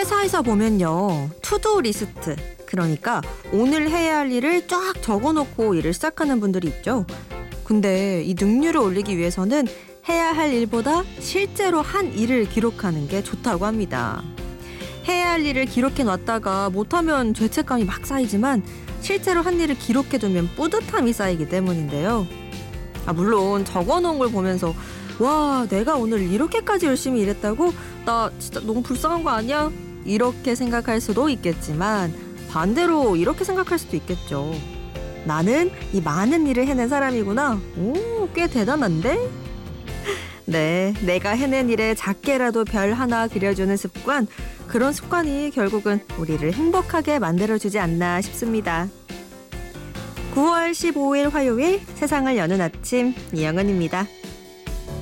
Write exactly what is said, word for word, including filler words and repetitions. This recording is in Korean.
회사에서 보면요, 투두 리스트, 그러니까 오늘 해야 할 일을 쫙 적어놓고 일을 시작하는 분들이 있죠. 근데 이 능률을 올리기 위해서는 해야 할 일보다 실제로 한 일을 기록하는 게 좋다고 합니다. 해야 할 일을 기록해놨다가 못하면 죄책감이 막 쌓이지만 실제로 한 일을 기록해두면 뿌듯함이 쌓이기 때문인데요. 아, 물론 적어놓은 걸 보면서 와, 내가 오늘 이렇게까지 열심히 일했다고? 나 진짜 너무 불쌍한 거 아니야? 이렇게 생각할 수도 있겠지만 반대로 이렇게 생각할 수도 있겠죠. 나는 이 많은 일을 해낸 사람이구나. 오, 꽤 대단한데? 네, 내가 해낸 일에 작게라도 별 하나 그려주는 습관, 그런 습관이 결국은 우리를 행복하게 만들어주지 않나 싶습니다. 구월 십오일 화요일, 세상을 여는 아침, 이영은입니다.